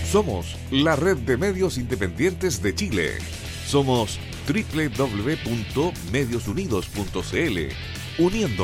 Somos la red de medios independientes de Chile. Somos www.mediosunidos.cl, uniendo